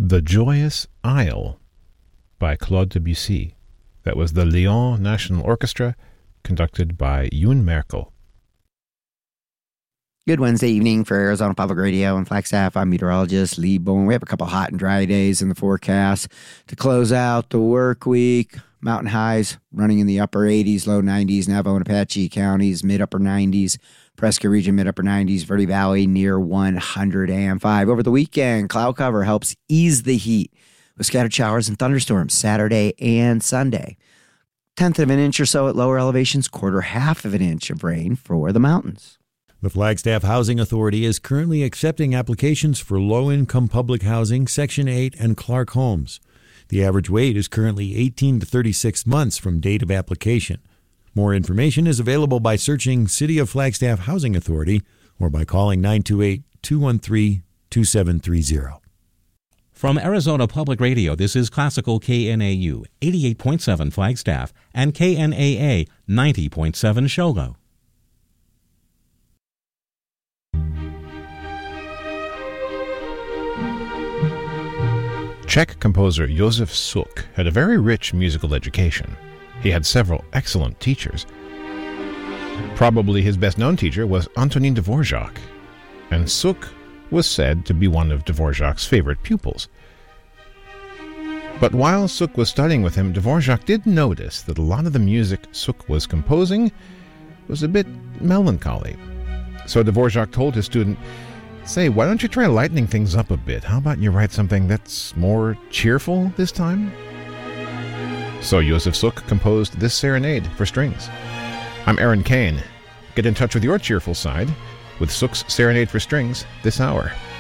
The Joyous Isle by Claude Debussy. That was the Lyon National Orchestra, conducted by Yoon Merkel. Good Wednesday evening for Arizona Public Radio and Flagstaff. I'm meteorologist Lee Bowen. We have a couple hot and dry days in the forecast to close out the work week. Mountain highs running in the upper 80s, low 90s. Navajo and Apache counties, mid-upper 90s. Prescott region, mid-upper 90s. Verde Valley, near 100 AM5. Over the weekend, cloud cover helps ease the heat with scattered showers and thunderstorms Saturday and Sunday. 1/10 of an inch or so at lower elevations, 1/4 of an inch of rain for the mountains. The Flagstaff Housing Authority is currently accepting applications for low-income public housing, Section 8, and Clark homes. The average wait is currently 18 to 36 months from date of application. More information is available by searching City of Flagstaff Housing Authority or by calling 928-213-2730. From Arizona Public Radio, this is Classical KNAU 88.7 Flagstaff and KNAA 90.7 Shogo. Czech composer Josef Suk had a very rich musical education. He had several excellent teachers. Probably his best-known teacher was Antonín Dvořák, and Suk was said to be one of Dvořák's favorite pupils. But while Suk was studying with him, Dvořák did notice that a lot of the music Suk was composing was a bit melancholy. So Dvořák told his student, "Say, why don't you try lightening things up a bit? How about you write something that's more cheerful this time?" So Josef Suk composed this serenade for strings. I'm Aaron Kane. Get in touch with your cheerful side with Suk's Serenade for Strings this hour.